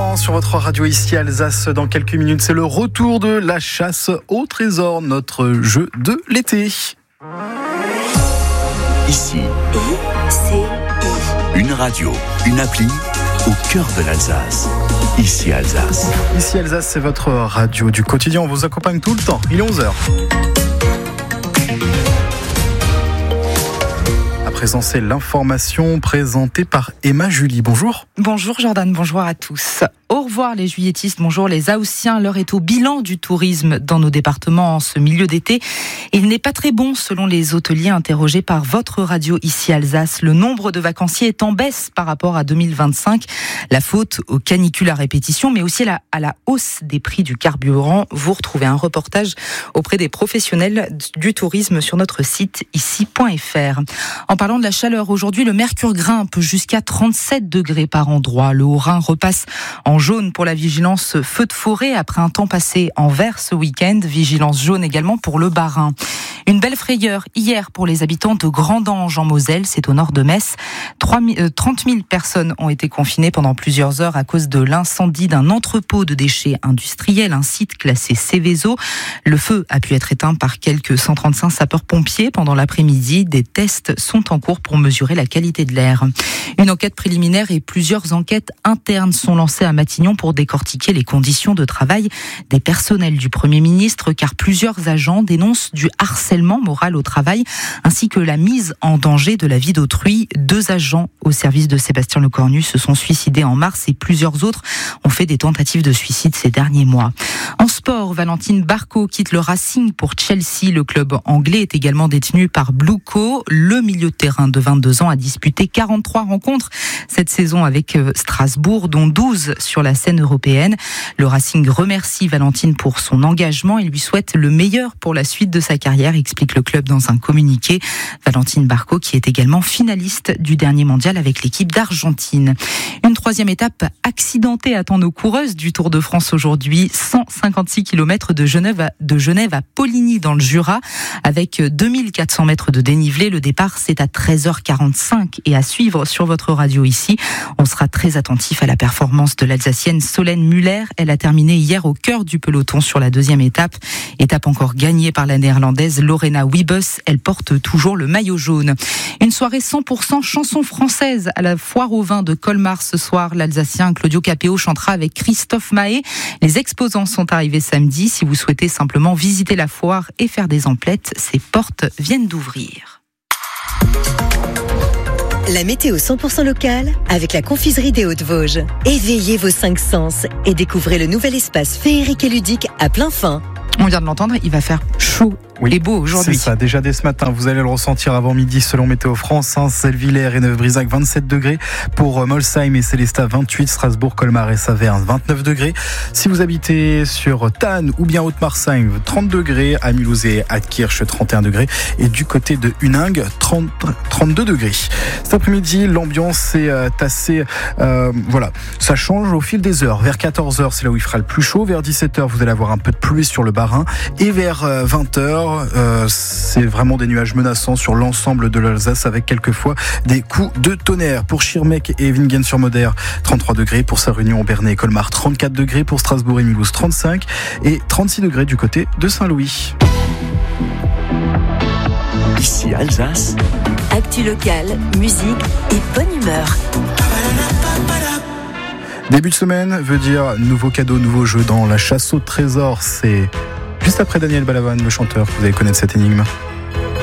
Laurent sur votre radio ici Alsace. Dans quelques minutes, c'est le retour de la chasse au trésor, notre jeu de l'été. Ici, une radio, une appli au cœur de l'Alsace. Ici Alsace. Ici Alsace, c'est votre radio du quotidien. On vous accompagne tout le temps. Il est 11h. À présent, c'est l'information présentée par Emma Julie. Bonjour. Bonjour Jordan, bonjour à tous. Au revoir les juilletistes, bonjour les Haussiens. L'heure est au bilan du tourisme dans nos départements en ce milieu d'été. Il n'est pas très bon selon les hôteliers interrogés par votre radio ici Alsace. Le nombre de vacanciers est en baisse par rapport à 2025. La faute aux canicules à répétition, mais aussi à la hausse des prix du carburant. Vous retrouvez un reportage auprès des professionnels du tourisme sur notre site ici.fr. En parlant de la chaleur, aujourd'hui le mercure grimpe jusqu'à 37 degrés par endroit. Le Haut-Rhin repasse en jaune pour la vigilance feu de forêt après un temps passé en vert ce week-end. Vigilance jaune également pour le Bas-Rhin. Une belle frayeur hier pour les habitants de Grandange en Moselle, c'est au nord de Metz. 30 000 personnes ont été confinées pendant plusieurs heures à cause de l'incendie d'un entrepôt de déchets industriels, un site classé Céveso. Le feu a pu être éteint par quelques 135 sapeurs-pompiers pendant l'après-midi. Des tests sont en cours pour mesurer la qualité de l'air. Une enquête préliminaire et plusieurs enquêtes internes sont lancées à Matignon pour décortiquer les conditions de travail des personnels du Premier ministre, car plusieurs agents dénoncent du harcèlement moral au travail, ainsi que la mise en danger de la vie d'autrui. 2 agents au service de Sébastien Lecornu se sont suicidés en mars et plusieurs autres ont fait des tentatives de suicide ces derniers mois. En sport, Valentine Barco quitte le Racing pour Chelsea. Le club anglais est également détenu par Blueco. Le milieu de terrain de 22 ans a disputé 43 rencontres cette saison avec Strasbourg, dont 12 sur la scène européenne. Le Racing remercie Valentine pour son engagement et lui souhaite le meilleur pour la suite de sa carrière, explique le club dans un communiqué. Valentine Barco qui est également finaliste du dernier mondial avec l'équipe d'Argentine. Une 3e étape accidentée attend nos coureuses du Tour de France aujourd'hui. 156 km de Genève à Poligny dans le Jura avec 2400 mètres de dénivelé. Le départ c'est à 13h45 et à suivre sur votre radio ici. On sera très attentif à la performance de l'Alsacienne Solène Muller. Elle a terminé hier au cœur du peloton sur la 2e étape. Étape encore gagnée par la néerlandaise Lorena Wiebes. Elle porte toujours le maillot jaune. Une soirée 100% chanson française à la foire au vin de Colmar ce soir. L'Alsacien Claudio Capéo chantera avec Christophe Mahé. Les exposants sont arrivés samedi. Si vous souhaitez simplement visiter la foire et faire des emplettes, ces portes viennent d'ouvrir. La météo 100% locale avec la confiserie des Hauts-de-Vosges. Éveillez vos 5 sens et découvrez le nouvel espace féerique et ludique à plein fin. On vient de l'entendre, il va faire chaud et beau aujourd'hui. C'est ça, déjà dès ce matin, vous allez le ressentir avant midi selon Météo France. Saint-Cévillers et Neuf-Brisac, 27 degrés. Pour Molsheim et Célestat, 28. Strasbourg, Colmar et Saverne, 29 degrés. Si vous habitez sur Thann ou bien Haute-Marseigne, 30 degrés. À Mulhouse et à Kirch, 31 degrés. Et du côté de Huningue, 32 degrés. Cet après-midi, l'ambiance est assez... voilà, ça change au fil des heures. Vers 14h, c'est là où il fera le plus chaud. Vers 17h, vous allez avoir un peu de pluie sur le Bas-Rhin. Et vers 20h, c'est vraiment des nuages menaçants sur l'ensemble de l'Alsace avec quelquefois des coups de tonnerre. Pour Schirmeck et Wingen-sur-Moder, 33 degrés. Pour Sarre-Union, Bernay et Colmar, 34 degrés. Pour Strasbourg et Mulhouse, 35. Et 36 degrés du côté de Saint-Louis. Ici Alsace. Actu locale, musique et bonne humeur. Début de semaine veut dire nouveau cadeau, nouveau jeu dans la chasse au trésor. C'est juste après Daniel Balavoine, le chanteur. Vous allez connaître cette énigme.